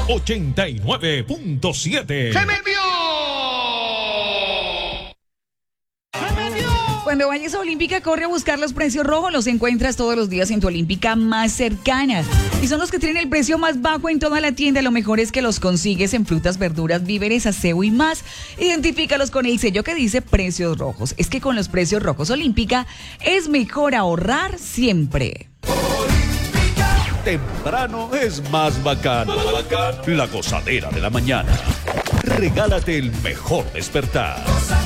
89.7. ¡Se me vio! Cuando vayas a Olímpica, corre a buscar los precios rojos. Los encuentras todos los días en tu Olímpica más cercana. Y son los que tienen el precio más bajo en toda la tienda. Lo mejor es que los consigues en frutas, verduras, víveres, aseo y más. Identifícalos con el sello que dice precios rojos. Es que con los precios rojos Olímpica es mejor ahorrar siempre. Temprano es más bacano. La gozadera de la mañana. Regálate el mejor despertar.